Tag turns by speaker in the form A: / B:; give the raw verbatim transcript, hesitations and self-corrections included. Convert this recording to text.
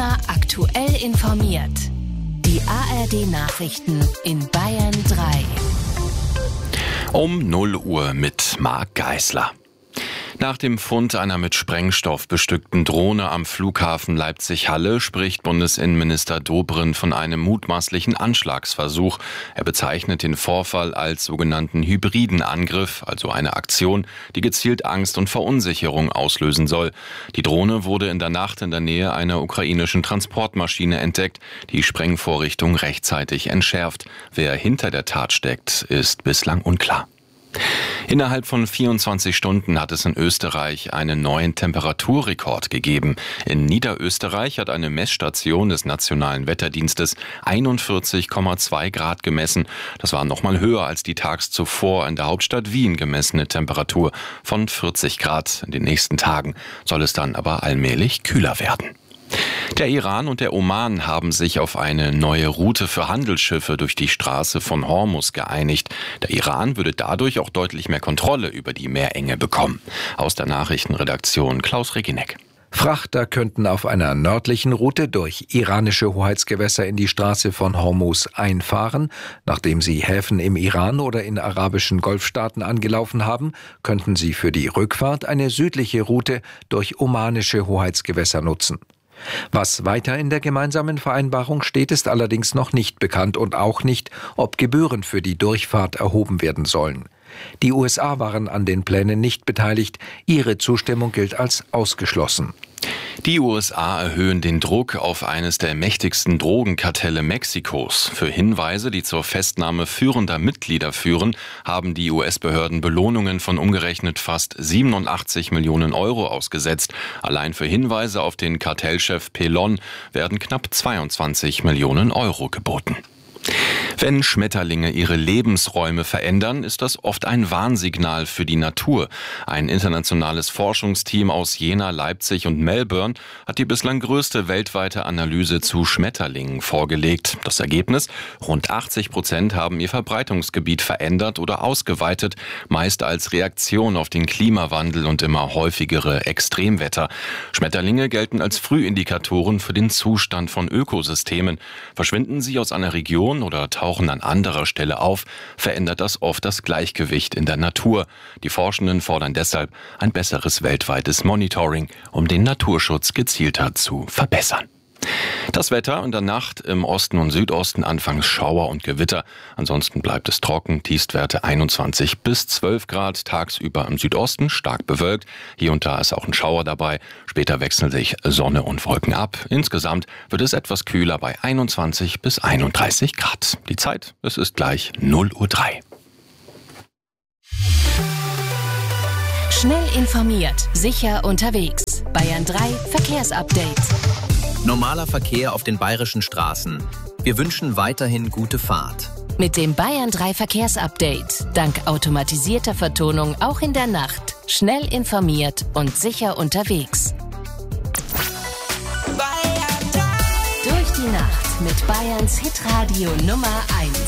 A: Immer aktuell informiert. Die A R D-Nachrichten in Bayern drei.
B: Um null Uhr mit Marc Geisler. Nach dem Fund einer mit Sprengstoff bestückten Drohne am Flughafen Leipzig-Halle spricht Bundesinnenminister Dobrindt von einem mutmaßlichen Anschlagsversuch. Er bezeichnet den Vorfall als sogenannten hybriden Angriff, also eine Aktion, die gezielt Angst und Verunsicherung auslösen soll. Die Drohne wurde in der Nacht in der Nähe einer ukrainischen Transportmaschine entdeckt, die Sprengvorrichtung rechtzeitig entschärft. Wer hinter der Tat steckt, ist bislang unklar. Innerhalb von vierundzwanzig Stunden hat es in Österreich einen neuen Temperaturrekord gegeben. In Niederösterreich hat eine Messstation des Nationalen Wetterdienstes einundvierzig Komma zwei Grad gemessen. Das war noch mal höher als die tags zuvor in der Hauptstadt Wien gemessene Temperatur von vierzig Grad. In den nächsten Tagen soll es dann aber allmählich kühler werden. Der Iran und der Oman haben sich auf eine neue Route für Handelsschiffe durch die Straße von Hormuz geeinigt. Der Iran würde dadurch auch deutlich mehr Kontrolle über die Meerenge bekommen. Aus der Nachrichtenredaktion Klaus Regineck.
C: Frachter könnten auf einer nördlichen Route durch iranische Hoheitsgewässer in die Straße von Hormuz einfahren. Nachdem sie Häfen im Iran oder in arabischen Golfstaaten angelaufen haben, könnten sie für die Rückfahrt eine südliche Route durch omanische Hoheitsgewässer nutzen. Was weiter in der gemeinsamen Vereinbarung steht, ist allerdings noch nicht bekannt und auch nicht, ob Gebühren für die Durchfahrt erhoben werden sollen. Die U S A waren an den Plänen nicht beteiligt, ihre Zustimmung gilt als ausgeschlossen.
B: Die U S A erhöhen den Druck auf eines der mächtigsten Drogenkartelle Mexikos. Für Hinweise, die zur Festnahme führender Mitglieder führen, haben die U S-Behörden Belohnungen von umgerechnet fast siebenundachtzig Millionen Euro ausgesetzt. Allein für Hinweise auf den Kartellchef Pelon werden knapp zweiundzwanzig Millionen Euro geboten. Wenn Schmetterlinge ihre Lebensräume verändern, ist das oft ein Warnsignal für die Natur. Ein internationales Forschungsteam aus Jena, Leipzig und Melbourne hat die bislang größte weltweite Analyse zu Schmetterlingen vorgelegt. Das Ergebnis? Rund achtzig Prozent haben ihr Verbreitungsgebiet verändert oder ausgeweitet, meist als Reaktion auf den Klimawandel und immer häufigere Extremwetter. Schmetterlinge gelten als Frühindikatoren für den Zustand von Ökosystemen. Verschwinden sie aus einer Region oder tauchen an anderer Stelle auf, verändert das oft das Gleichgewicht in der Natur. Die Forschenden fordern deshalb ein besseres weltweites Monitoring, um den Naturschutz gezielter zu verbessern. Das Wetter in der Nacht im Osten und Südosten anfangs Schauer und Gewitter. Ansonsten bleibt es trocken, Tiefstwerte einundzwanzig bis zwölf Grad, tagsüber im Südosten stark bewölkt. Hier und da ist auch ein Schauer dabei. Später wechseln sich Sonne und Wolken ab. Insgesamt wird es etwas kühler bei einundzwanzig bis einunddreißig Grad. Die Zeit, es ist gleich null Uhr drei.
A: Schnell informiert, sicher unterwegs. Bayern drei Verkehrsupdate.
D: Normaler Verkehr auf den bayerischen Straßen. Wir wünschen weiterhin gute Fahrt.
A: Mit dem Bayern drei Verkehrsupdate. Dank automatisierter Vertonung auch in der Nacht. Schnell informiert und sicher unterwegs. Durch die Nacht mit Bayerns Hitradio Nummer eins.